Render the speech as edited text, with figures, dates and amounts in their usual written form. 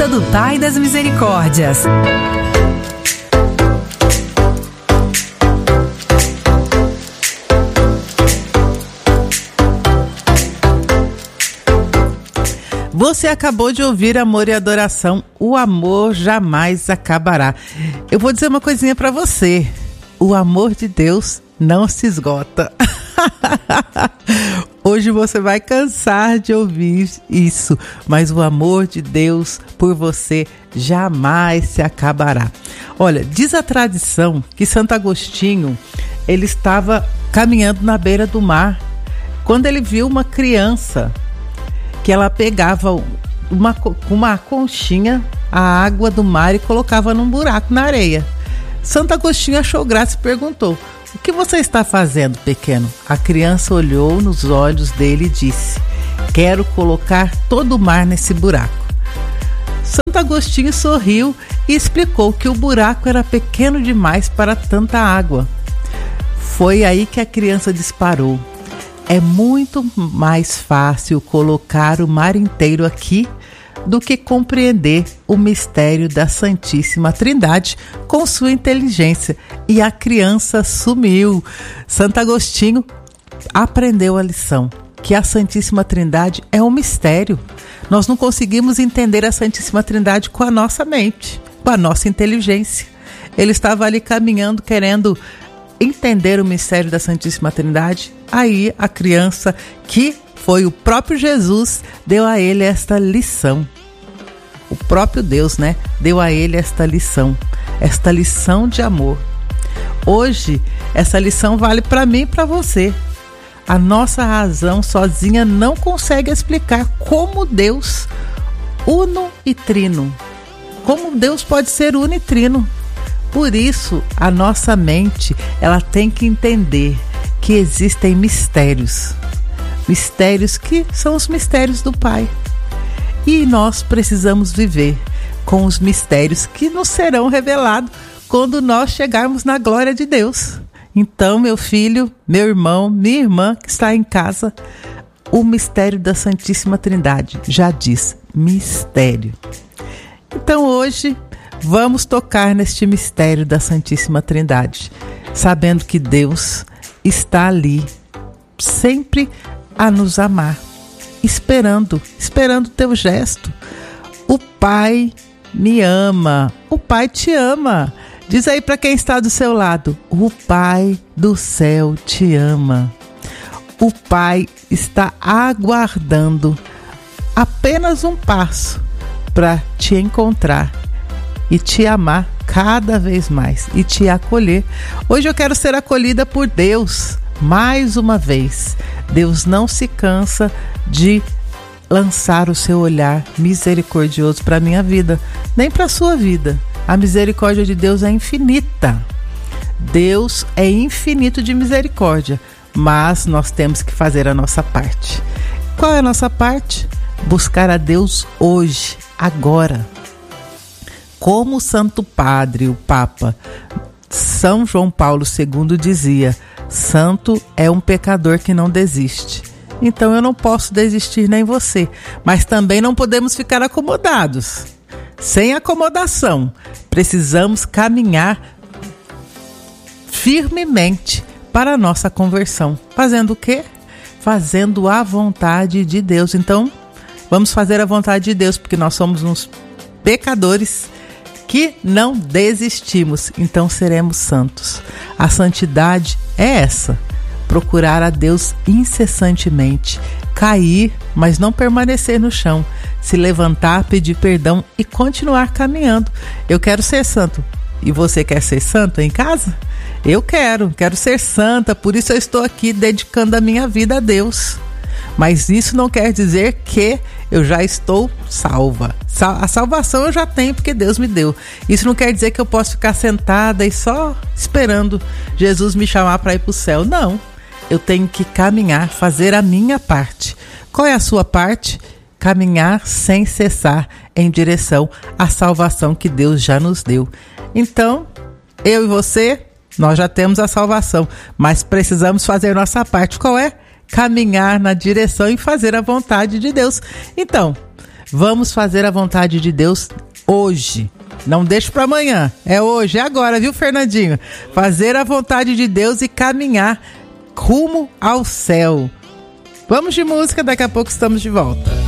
Revista do Pai das Misericórdias. Você acabou de ouvir Amor e Adoração, o amor jamais acabará. Eu vou dizer uma coisinha para você, o amor de Deus não se esgota. Hoje você vai cansar de ouvir isso, mas o amor de Deus por você jamais se acabará. Olha, diz a tradição que Santo Agostinho, ele estava caminhando na beira do mar, quando ele viu uma criança que ela pegava uma conchinha a água do mar e colocava num buraco na areia. Santo Agostinho achou graça e perguntou: "O que você está fazendo, pequeno?" A criança olhou nos olhos dele e disse: "Quero colocar todo o mar nesse buraco." Santo Agostinho sorriu e explicou que o buraco era pequeno demais para tanta água. Foi aí que a criança disparou: "É muito mais fácil colocar o mar inteiro aqui do que compreender o mistério da Santíssima Trindade com sua inteligência." E a criança sumiu. Santo Agostinho aprendeu a lição, que a Santíssima Trindade é um mistério. Nós não conseguimos entender a Santíssima Trindade com a nossa mente, com a nossa inteligência. Ele estava ali caminhando, querendo entender o mistério da Santíssima Trindade. Aí a criança, que foi o próprio Jesus, deu a ele esta lição. O próprio Deus, deu a ele esta lição de amor. Hoje, essa lição vale para mim e para você. A nossa razão sozinha não consegue explicar como Deus, uno e trino, como Deus pode ser uno e trino. Por isso, a nossa mente, ela tem que entender que existem mistérios. Mistérios que são os mistérios do Pai. E nós precisamos viver com os mistérios que nos serão revelados quando nós chegarmos na glória de Deus. Então, meu filho, meu irmão, minha irmã que está em casa, o mistério da Santíssima Trindade já diz mistério. Então, hoje vamos tocar neste mistério da Santíssima Trindade, sabendo que Deus está ali, sempre a nos amar, esperando o teu gesto. O Pai me ama, o Pai te ama. Diz aí para quem está do seu lado: o Pai do céu te ama. O Pai está aguardando apenas um passo para te encontrar e te amar cada vez mais e te acolher. Hoje eu quero ser acolhida por Deus mais uma vez. Deus não se cansa de lançar o seu olhar misericordioso para a minha vida, nem para a sua vida. A misericórdia de Deus é infinita. Deus é infinito de misericórdia, mas nós temos que fazer a nossa parte. Qual é a nossa parte? Buscar a Deus hoje, agora. Como o Santo Padre, o Papa São João Paulo II dizia: santo é um pecador que não desiste. Então eu não posso desistir, nem você. Mas também não podemos ficar acomodados. Sem acomodação. Precisamos caminhar firmemente para a nossa conversão. Fazendo o quê? Fazendo a vontade de Deus. Então, vamos fazer a vontade de Deus, porque nós somos uns pecadores que não desistimos. Então seremos santos. A santidade é essa: procurar a Deus incessantemente, cair, mas não permanecer no chão, se levantar, pedir perdão e continuar caminhando. Eu quero ser santo. E você quer ser santo em casa? Eu quero ser santa, por isso eu estou aqui dedicando a minha vida a Deus. Mas isso não quer dizer que eu já estou salva. A salvação eu já tenho porque Deus me deu. Isso não quer dizer que eu posso ficar sentada e só esperando Jesus me chamar para ir para o céu. Não, eu tenho que caminhar, fazer a minha parte. Qual é a sua parte? Caminhar sem cessar em direção à salvação que Deus já nos deu. Então, eu e você, nós já temos a salvação, mas precisamos fazer nossa parte. Qual é? Caminhar na direção e fazer a vontade de Deus. Então, Vamos fazer a vontade de Deus hoje. Não deixe para amanhã, é hoje, é agora, viu, Fernandinho? Fazer a vontade de Deus e caminhar rumo ao céu. Vamos de música, daqui a pouco estamos de volta.